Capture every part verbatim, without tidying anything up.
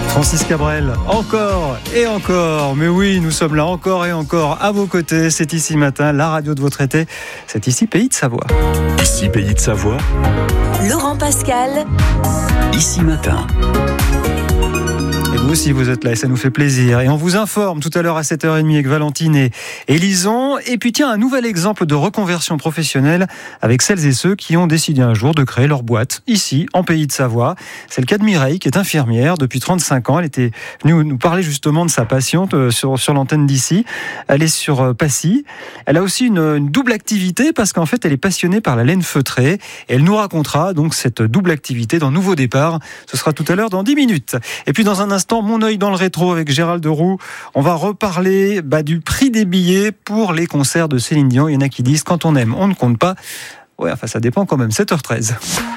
Francis Cabrel, encore et encore, mais oui, nous sommes là encore et encore à vos côtés. C'est Ici Matin, la radio de votre été. C'est ici Pays de Savoie. Ici Pays de Savoie. Laurent Pascal. Ici Matin. Et vous aussi, vous êtes là et ça nous fait plaisir. Et on vous informe tout à l'heure à sept heures trente avec Valentine et, et Lison. Et puis tiens, un nouvel exemple de reconversion professionnelle avec celles et ceux qui ont décidé un jour de créer leur boîte ici, en Pays de Savoie. C'est le cas de Mireille, qui est infirmière depuis trente-cinq ans. Elle était venue nous parler justement de sa passion sur, sur l'antenne d'ici. Elle est sur Passy. Elle a aussi une, une double activité parce qu'en fait, elle est passionnée par la laine feutrée. Et elle nous racontera donc cette double activité dans Nouveau Départ. Ce sera tout à l'heure dans dix minutes. Et puis dans un instant, mon œil dans le rétro avec Gérald Roux. On va reparler bah, du prix des billets pour les concerts de Céline Dion. Il y en a qui disent quand on aime, on ne compte pas. Ouais, enfin ça dépend quand même. sept heures treize.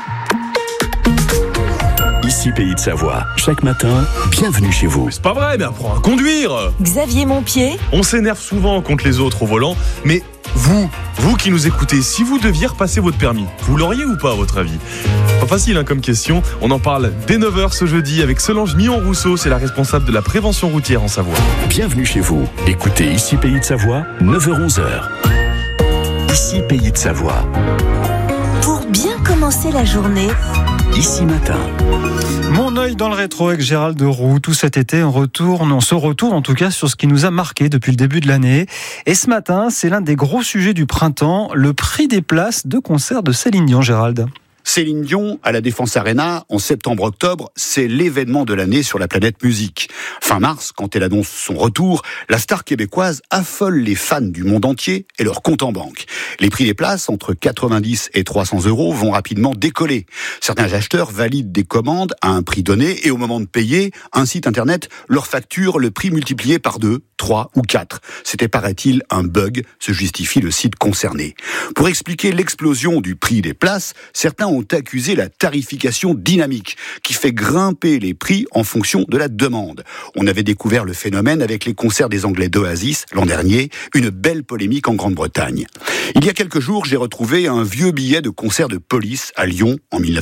Ici Pays de Savoie. Chaque matin, bienvenue chez vous. C'est pas vrai, mais apprends à conduire. Xavier Montpied. On s'énerve souvent contre les autres au volant, mais vous, vous qui nous écoutez, si vous deviez repasser votre permis, vous l'auriez ou pas à votre avis ? Pas facile hein, comme question. On en parle dès neuf heures ce jeudi avec Solange Millon-Rousseau, c'est la responsable de la prévention routière en Savoie. Bienvenue chez vous. Écoutez Ici Pays de Savoie, neuf heures onze. Ici Pays de Savoie. Pour bien commencer la journée. Ici Matin. Mon œil dans le rétro avec Gérald Roux. Tout cet été, on retourne, on se retourne en tout cas sur ce qui nous a marqué depuis le début de l'année. Et ce matin, c'est l'un des gros sujets du printemps, le prix des places de concert de Céline Dion, Gérald. Céline Dion à la Défense Arena en septembre-octobre, c'est l'événement de l'année sur la planète musique. Fin mars, quand elle annonce son retour, la star québécoise affole les fans du monde entier et leur compte en banque. Les prix des places, entre quatre-vingt-dix et trois cents euros, vont rapidement décoller. Certains acheteurs valident des commandes à un prix donné et au moment de payer, un site internet leur facture le prix multiplié par deux, trois ou quatre. C'était, paraît-il, un bug, se justifie le site concerné. Pour expliquer l'explosion du prix des places, certains ont accusé la tarification dynamique, qui fait grimper les prix en fonction de la demande. On avait découvert le phénomène avec les concerts des Anglais d'Oasis l'an dernier, une belle polémique en Grande-Bretagne. Il y a quelques jours, j'ai retrouvé un vieux billet de concert de Police à Lyon en dix-neuf